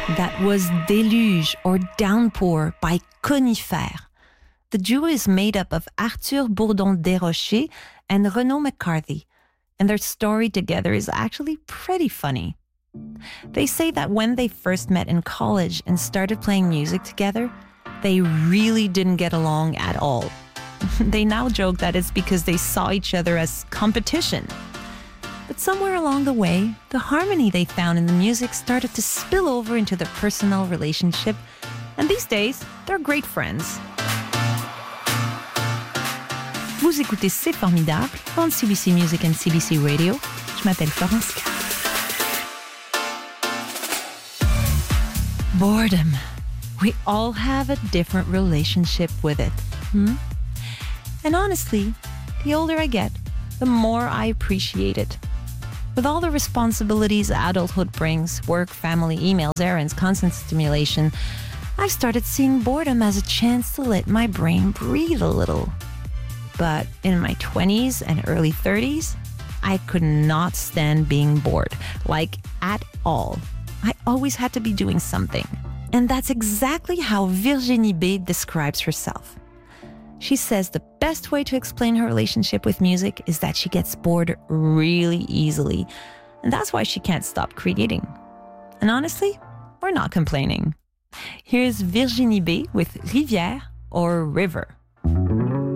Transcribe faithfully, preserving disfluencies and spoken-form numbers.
That was Déluge or Downpour by Conifère. The duo is made up of Arthur Bourdon Desrochers and Renaud McCarthy, and their story together is actually pretty funny. They say that when they first met in college and started playing music together, they really didn't get along at all. They now joke that it's because they saw each other as competition. But somewhere along the way, the harmony they found in the music started to spill over into their personal relationship, and these days, they're great friends. Vous écoutez C'est Formidable on C B C Music and C B C Radio. Je m'appelle Florence K. Boredom. We all have a different relationship with it. Hmm? And honestly, the older I get, the more I appreciate it. With all the responsibilities adulthood brings, work, family, emails, errands, constant stimulation, I've started seeing boredom as a chance to let my brain breathe a little. But in my twenties and early thirties, I could not stand being bored, like at all. I always had to be doing something. And that's exactly how Virginie B. describes herself. She says the best way to explain her relationship with music is that she gets bored really easily. And that's why she can't stop creating. And honestly, we're not complaining. Here's Virginie B. with Rivière or River.